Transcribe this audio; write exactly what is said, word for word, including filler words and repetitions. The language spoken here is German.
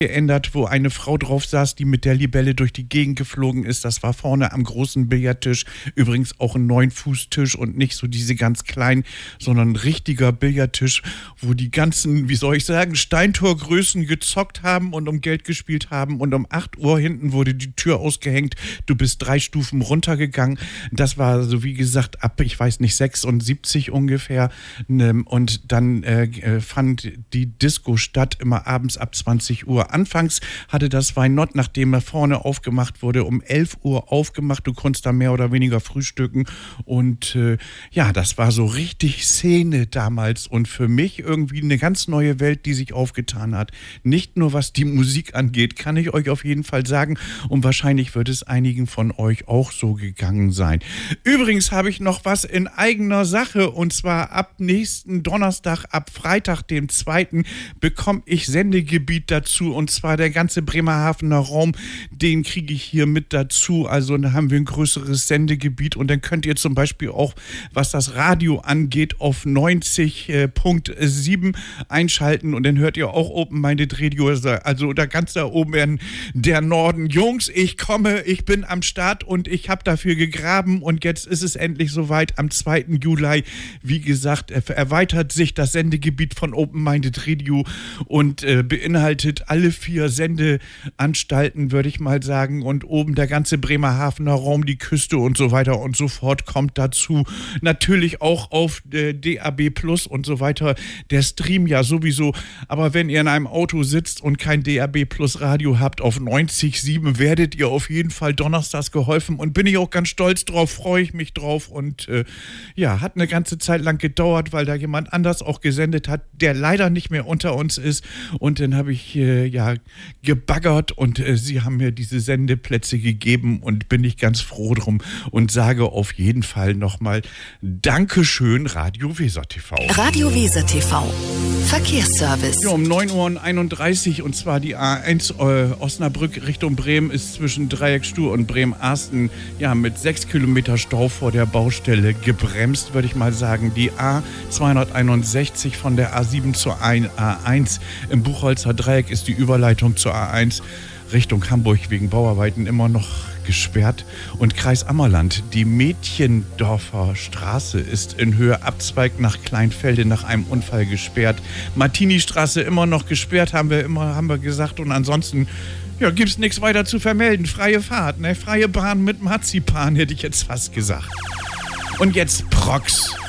geändert, wo eine Frau drauf saß, die mit der Libelle durch die Gegend geflogen ist. Das war vorne am großen Billardtisch. Übrigens auch ein Neun-Fuß-Tisch und nicht so diese ganz kleinen, sondern ein richtiger Billardtisch, wo die ganzen, wie soll ich sagen, Steintorgrößen gezockt haben und um Geld gespielt haben. Und um acht Uhr hinten wurde die Tür ausgehängt. Du bist drei Stufen runtergegangen. Das war so, wie gesagt, ab, ich weiß nicht, sechsundsiebzig ungefähr. Und dann äh, fand die Disco statt, immer abends ab zwanzig Uhr. Anfangs hatte das Why Not, nachdem er vorne aufgemacht wurde, um elf Uhr aufgemacht. Du konntest da mehr oder weniger frühstücken. Und äh, ja, das war so richtig Szene damals. Und für mich irgendwie eine ganz neue Welt, die sich aufgetan hat. Nicht nur was die Musik angeht, kann ich euch auf jeden Fall sagen. Und wahrscheinlich wird es einigen von euch auch so gegangen sein. Übrigens habe ich noch was in eigener Sache. Und zwar ab nächsten Donnerstag, ab Freitag, dem zweiten, bekomme ich Sendegebiet dazu. Und zwar der ganze Bremerhavener Raum, den kriege ich hier mit dazu. Also da haben wir ein größeres Sendegebiet und dann könnt ihr zum Beispiel auch, was das Radio angeht, auf neunzig Komma sieben einschalten und dann hört ihr auch Open-Minded Radio. Also da ganz da oben in der Norden. Jungs, ich komme, ich bin am Start und ich habe dafür gegraben und jetzt ist es endlich soweit. Am zweiten Juli, wie gesagt, erweitert sich das Sendegebiet von Open-Minded Radio und äh, beinhaltet alle vier Sendeanstalten, würde ich mal sagen. Und oben der ganze Bremerhavener Raum, die Küste und so weiter und so fort kommt dazu. Natürlich auch auf äh, D A B Plus und so weiter. Der Stream ja sowieso. Aber wenn ihr in einem Auto sitzt und kein D A B Plus Radio habt, auf neunzig Komma sieben werdet ihr auf jeden Fall donnerstags geholfen. Und bin ich auch ganz stolz drauf, freue ich mich drauf. Und äh, ja, hat eine ganze Zeit lang gedauert, weil da jemand anders auch gesendet hat, der leider nicht mehr unter uns ist. Und dann habe ich äh, ja gebaggert und äh, sie haben mir diese Sendeplätze gegeben und bin ich ganz froh drum und sage auf jeden Fall nochmal Dankeschön, Radio Weser T V. Radio Weser T V. Verkehrsservice. Ja, um neun Uhr einunddreißig und zwar die A eins äh, Osnabrück Richtung Bremen ist zwischen Dreieckstuhl und Bremen-Arsten ja mit sechs Kilometer Stau vor der Baustelle gebremst, würde ich mal sagen. Die A zweihunderteinundsechzig von der A sieben zur A eins im Buchholzer Dreieck ist die Überleitung zur A eins Richtung Hamburg wegen Bauarbeiten immer noch gesperrt. Und Kreis Ammerland, die Mädchendorfer Straße ist in Höhe Abzweig nach Kleinfelde nach einem Unfall gesperrt. Martini-Straße immer noch gesperrt, haben wir immer haben wir gesagt. Und ansonsten ja, gibt es nichts weiter zu vermelden. Freie Fahrt, ne? Freie Bahn mit Marzipan, hätte ich jetzt fast gesagt. Und jetzt Prox.